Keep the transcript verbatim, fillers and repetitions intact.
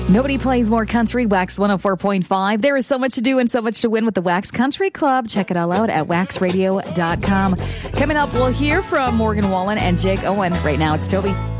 Nobody plays more country. Wax one oh four point five. There is so much to do and so much to win with the Wax Country Club. Check it all out at wax radio dot com. Coming up, we'll hear from Morgan Wallen and Jake Owen. Right now, it's Toby.